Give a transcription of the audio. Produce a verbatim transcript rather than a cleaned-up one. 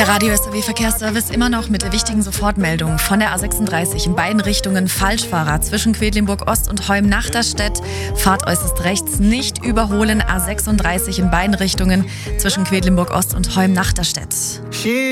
Der Radio S R W Verkehrsservice immer noch mit der wichtigen Sofortmeldung von der A sechsunddreißig in beiden Richtungen Falschfahrer zwischen Quedlinburg Ost und Heum-Nachterstedt. Fahrt äußerst rechts, nicht überholen. A sechsunddreißig in beiden Richtungen zwischen Quedlinburg Ost und Heum-Nachterstedt.